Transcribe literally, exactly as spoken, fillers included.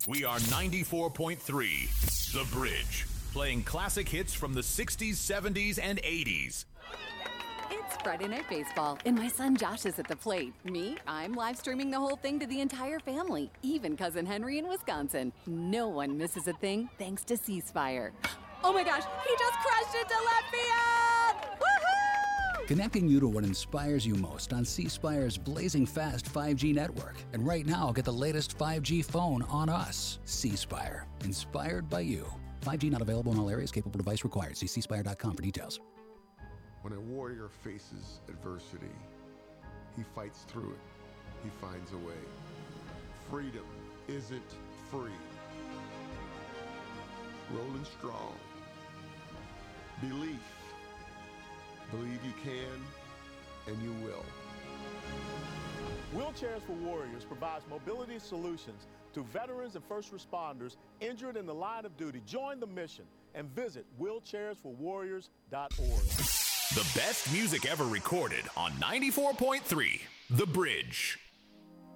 We are ninety-four point three, The Bridge, playing classic hits from the sixties, seventies, and eighties. It's Friday Night Baseball, and my son Josh is at the plate. Me, I'm live streaming the whole thing to the entire family, even Cousin Henry in Wisconsin. No one misses a thing thanks to C Spire. Oh my gosh, he just crashed into left field! Woohoo! Connecting you to what inspires you most on C Spire's blazing fast five G network. And right now, get the latest five G phone on us. C Spire, inspired by you. five G not available in all areas. Capable device required. See c spire dot com for details. When a warrior faces adversity, he fights through it. He finds a way. Freedom isn't free. Rolling strong. Belief. Believe you can, and you will. Wheelchairs for Warriors provides mobility solutions to veterans and first responders injured in the line of duty. Join the mission and visit wheelchairs for warriors dot org. The best music ever recorded on ninety-four point three, The Bridge.